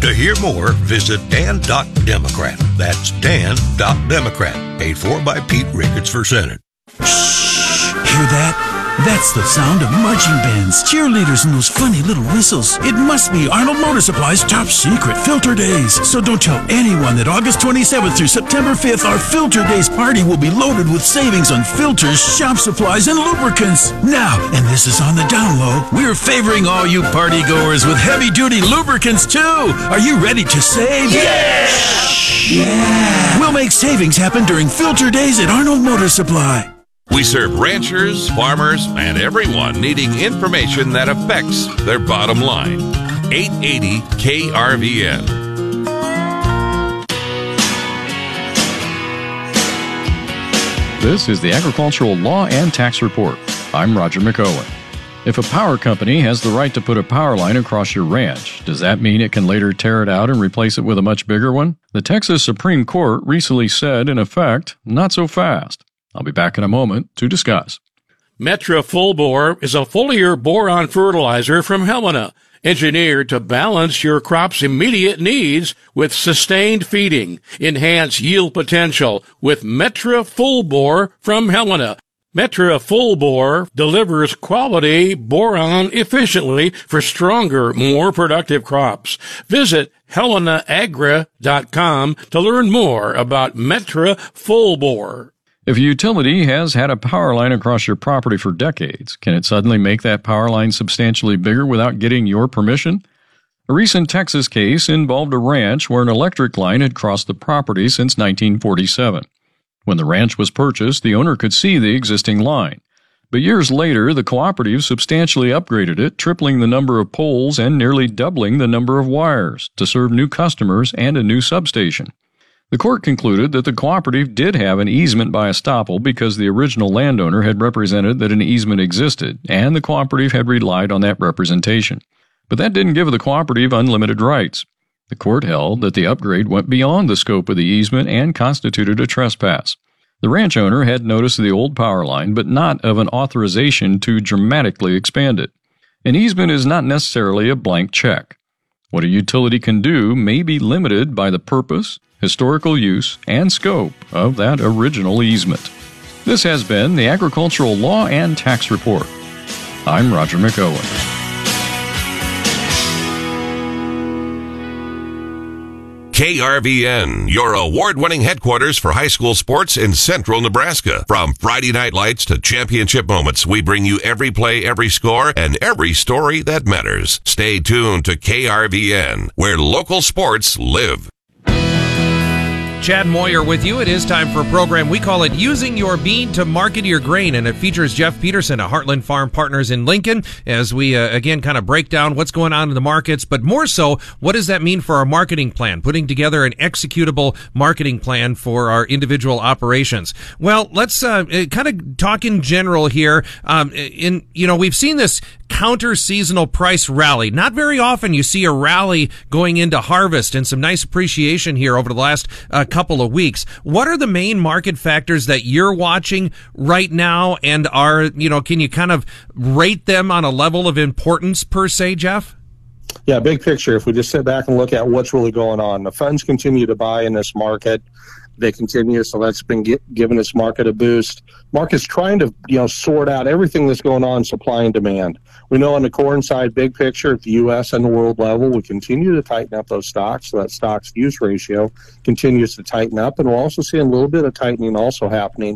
To hear more, visit Dan.Democrat. That's Dan.Democrat. Paid for by Pete Ricketts for Senate. Shh! Hear that? That's the sound of marching bands, cheerleaders, and those funny little whistles. It must be Arnold Motor Supply's top secret Filter Days. So don't tell anyone that August 27th through September 5th, our Filter Days party will be loaded with savings on filters, shop supplies, and lubricants. Now, and this is on the down low, we're favoring all you party goers with heavy-duty lubricants, too. Are you ready to save? Yeah! Yeah! We'll make savings happen during Filter Days at Arnold Motor Supply. We serve ranchers, farmers, and everyone needing information that affects their bottom line. 880 KRVN. This is the Agricultural Law and Tax Report. I'm Roger McOwen. If a power company has the right to put a power line across your ranch, does that mean it can later tear it out and replace it with a much bigger one? The Texas Supreme Court recently said, in effect, not so fast. I'll be back in a moment to discuss. Metra Full Bore is a foliar boron fertilizer from Helena, engineered to balance your crop's immediate needs with sustained feeding. Enhance yield potential with Metra Full Bore from Helena. Metra Full Bore delivers quality boron efficiently for stronger, more productive crops. Visit HelenaAgra.com to learn more about Metra Full Bore. If a utility has had a power line across your property for decades, can it suddenly make that power line substantially bigger without getting your permission? A recent Texas case involved a ranch where an electric line had crossed the property since 1947. When the ranch was purchased, the owner could see the existing line. But years later, the cooperative substantially upgraded it, tripling the number of poles and nearly doubling the number of wires to serve new customers and a new substation. The court concluded that the cooperative did have an easement by estoppel because the original landowner had represented that an easement existed, and the cooperative had relied on that representation. But that didn't give the cooperative unlimited rights. The court held that the upgrade went beyond the scope of the easement and constituted a trespass. The ranch owner had notice of the old power line, but not of an authorization to dramatically expand it. An easement is not necessarily a blank check. What a utility can do may be limited by the purpose, historical use, and scope of that original easement. This has been the Agricultural Law and Tax Report. I'm Roger McOwen. KRVN, your award-winning headquarters for high school sports in central Nebraska. From Friday night lights to championship moments, we bring you every play, every score, and every story that matters. Stay tuned to KRVN, where local sports live. Chad Moyer with you. It is time for a program. We call it Using Your Bean to Market Your Grain, and it features Jeff Peterson of Heartland Farm Partners in Lincoln as we, again, kind of break down what's going on in the markets, but more so, what does that mean for our marketing plan, putting together an executable marketing plan for our individual operations. Well, let's kind of talk in general here. We've seen this counter-seasonal price rally. Not very often you see a rally going into harvest, and some nice appreciation here over the last couple of weeks. What are the main market factors that you're watching right now, and can you kind of rate them on a level of importance per se, Jeff? Yeah, big picture. If we just sit back and look at what's really going on, the funds continue to buy in this market. They continue, so that's been giving this market a boost. Market's trying to, sort out everything that's going on, supply and demand. We know on the corn side, big picture, at the U.S. and the world level, we continue to tighten up those stocks, so that stocks-to-use ratio continues to tighten up, and we're also seeing a little bit of tightening also happening